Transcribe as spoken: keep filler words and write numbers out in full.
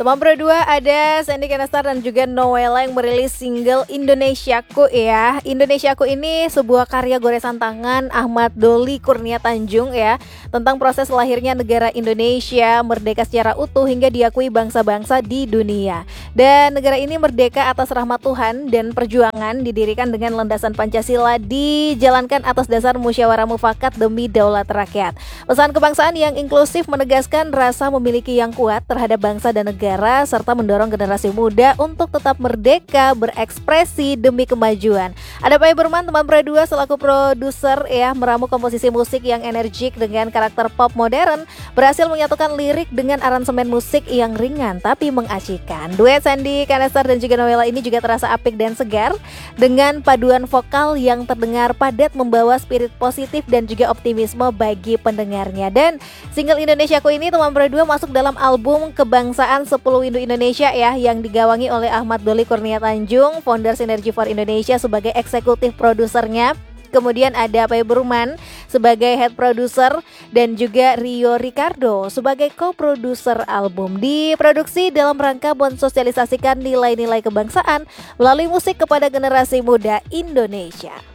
Teman Pro dua ada Sandy Kanastar dan juga Nowela yang merilis single Indonesiaku ya. Indonesiaku ini sebuah karya goresan tangan Ahmad Doli Kurnia Tanjung ya, tentang proses lahirnya negara Indonesia merdeka secara utuh hingga diakui bangsa-bangsa di dunia. Dan negara ini merdeka atas rahmat Tuhan dan perjuangan, didirikan dengan landasan Pancasila, dijalankan atas dasar musyawarah mufakat demi daulat rakyat. Pesan kebangsaan yang inklusif menegaskan rasa memiliki yang kuat terhadap bangsa dan negara, serta mendorong generasi muda untuk tetap merdeka berekspresi demi kemajuan. Ada Pak Berman, teman Pro dua selaku produser ya, meramu komposisi musik yang energik dengan karakter pop modern, berhasil menyatukan lirik dengan aransemen musik yang ringan tapi mengasyikkan. Duet Sandy Kanastar dan juga Nowela ini juga terasa apik dan segar dengan paduan vokal yang terdengar padat, membawa spirit positif dan juga optimisme bagi pendengarnya. Dan single Indonesiaku ini teman Pro dua masuk dalam album Kebangsaan sepuluh Windu Indonesia ya, yang digawangi oleh Ahmad Doli Kurnia Tanjung, founder Synergy for Indonesia sebagai eksekutif produsernya. Kemudian ada Pak Berman sebagai head producer dan juga Rio Ricardo sebagai co-producer album. Diproduksi dalam rangka mensosialisasikan nilai-nilai kebangsaan melalui musik kepada generasi muda Indonesia.